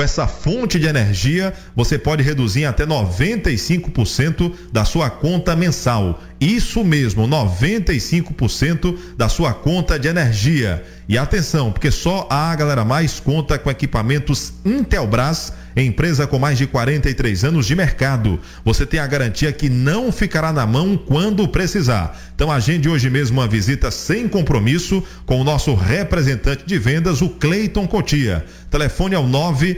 essa fonte de energia, você pode reduzir em até 95% da sua conta mensal. Isso mesmo, 95% da sua conta de energia. E atenção, porque só a Galera Mais conta com equipamentos Intelbras, empresa com mais de 43 anos de mercado. Você tem a garantia que não ficará na mão quando precisar. Então agende hoje mesmo uma visita sem compromisso com o nosso representante de vendas, o Cleiton Cotia. Telefone é o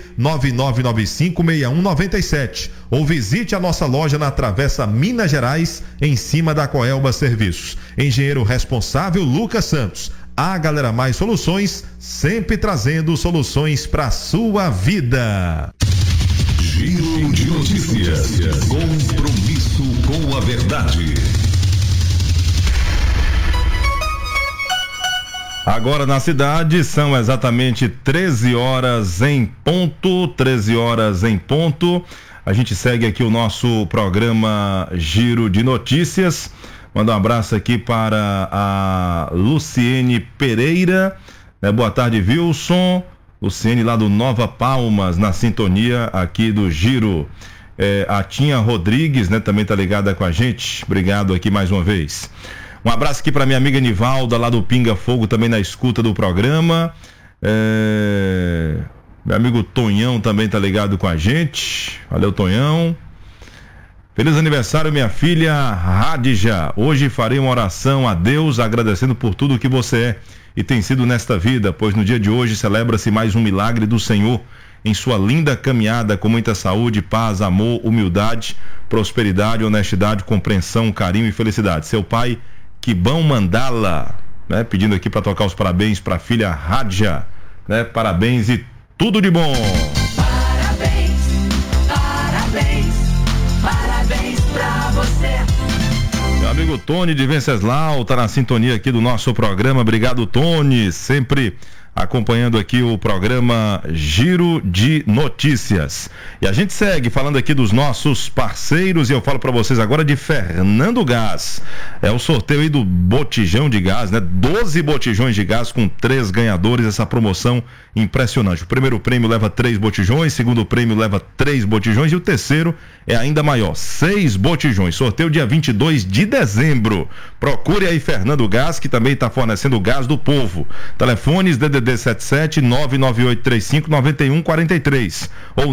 999956197 ou visite a nossa loja na Travessa Minas Gerais, em cima da Coelba Serviços. Engenheiro responsável Lucas Santos. A Galera Mais Soluções, sempre trazendo soluções para sua vida. Giro de notícias. Compromisso com a verdade. Agora na cidade são exatamente 13 horas em ponto. A gente segue aqui o nosso programa Giro de Notícias. Manda um abraço aqui para a Luciene Pereira. Boa tarde, Wilson. Luciene lá do Nova Palmas, na sintonia aqui do Giro. A Tinha Rodrigues, também tá ligada com a gente. Obrigado aqui mais uma vez. Um abraço aqui para minha amiga Nivalda, lá do Pinga Fogo, também na escuta do programa. Meu amigo Tonhão também tá ligado com a gente. Valeu, Tonhão. Feliz aniversário, minha filha Radija. Hoje farei uma oração a Deus, agradecendo por tudo que você é e tem sido nesta vida, pois no dia de hoje celebra-se mais um milagre do Senhor em sua linda caminhada com muita saúde, paz, amor, humildade, prosperidade, honestidade, compreensão, carinho e felicidade. Seu pai, Kibão Mandala, pedindo aqui para tocar os parabéns para a filha Radija, Parabéns e tudo de bom. Parabéns pra você. Meu amigo Tony de Venceslau tá na sintonia aqui do nosso programa. Obrigado, Tony, sempre acompanhando aqui o programa Giro de Notícias. E a gente segue falando aqui dos nossos parceiros e eu falo para vocês agora de Fernando Gás. É o sorteio aí do botijão de gás, 12 botijões de gás com 3 ganhadores, essa promoção impressionante. O primeiro prêmio leva 3 botijões, o segundo prêmio leva 3 botijões e o terceiro é ainda maior, 6 botijões. Sorteio dia 22 de dezembro. Procure aí Fernando Gás, que também está fornecendo gás do povo. Telefones DDD 77 998359143 ou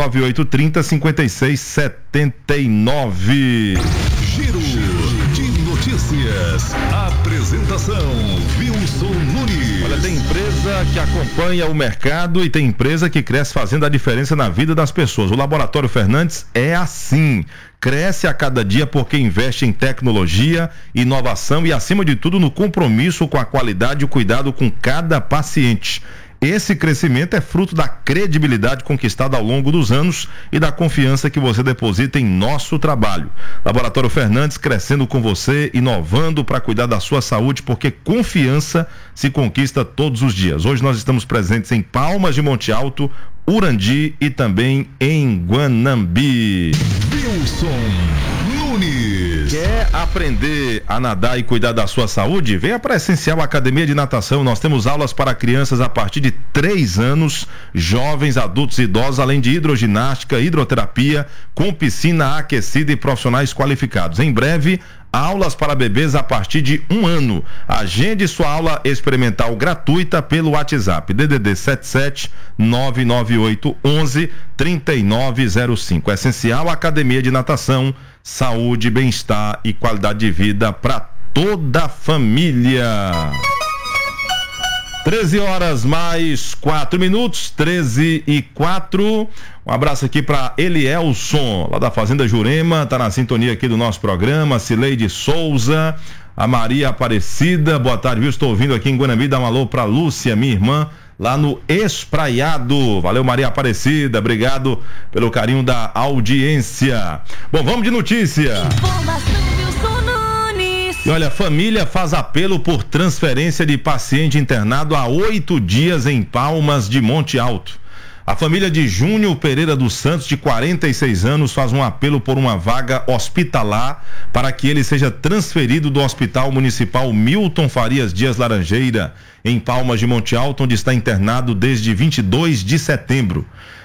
998305679. Giro de Notícias. Apresentação Wilson Nunes. Olha, tem empresa que acompanha o mercado e tem empresa que cresce fazendo a diferença na vida das pessoas. O Laboratório Fernandes é assim. Cresce a cada dia porque investe em tecnologia, inovação e, acima de tudo, no compromisso com a qualidade e o cuidado com cada paciente. Esse crescimento é fruto da credibilidade conquistada ao longo dos anos e da confiança que você deposita em nosso trabalho. Laboratório Fernandes crescendo com você, inovando para cuidar da sua saúde, porque confiança se conquista todos os dias. Hoje nós estamos presentes em Palmas de Monte Alto, Urandi e também em Guanambi. Wilson Nunes. Quer aprender a nadar e cuidar da sua saúde? Venha para a Essencial Academia de Natação. Nós temos aulas para crianças a partir de 3 anos, jovens, adultos e idosos, além de hidroginástica, hidroterapia, com piscina aquecida e profissionais qualificados. Em breve, aulas para bebês a partir de 1 ano. Agende sua aula experimental gratuita pelo WhatsApp DDD 77 99811 3905. Essencial Academia de Natação, saúde, bem-estar e qualidade de vida para toda a família. 13 horas mais 4 minutos, 13h04. Um abraço aqui para Elielson, lá da Fazenda Jurema, tá na sintonia aqui do nosso programa. Cileide Souza, a Maria Aparecida, boa tarde, viu? Estou ouvindo aqui em Guanambi, dá um alô pra Lúcia, minha irmã, lá no Espraiado. Valeu, Maria Aparecida, obrigado pelo carinho da audiência. Bom, vamos de notícia. E olha, família faz apelo por transferência de paciente internado há 8 dias em Palmas de Monte Alto. A família de Júnior Pereira dos Santos, de 46 anos, faz um apelo por uma vaga hospitalar para que ele seja transferido do Hospital Municipal Milton Farias Dias Laranjeira, em Palmas de Monte Alto, onde está internado desde 22 de setembro.